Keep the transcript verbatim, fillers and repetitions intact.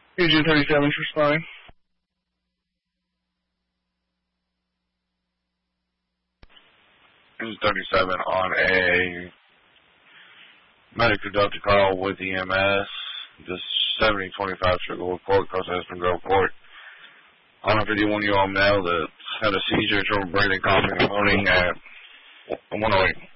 U G thirty-seven, responding. U G thirty-seven on a medic conducted call with E M S. Just seventy twenty-five Sugarwood Court, Coast Aspen Grove Court. On a fifty-one-year-old male that had a seizure, trouble breathing, coughing, and moaning at one oh eight.